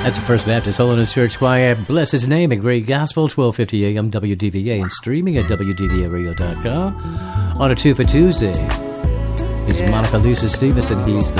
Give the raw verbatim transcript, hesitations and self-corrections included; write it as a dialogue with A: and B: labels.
A: That's the First Baptist Holiness Church Choir. Bless His name. A great gospel. twelve fifty a.m. W D V A and streaming at W D V A radio dot com. On a two for Tuesday is Monica Lisa Stevenson. He's the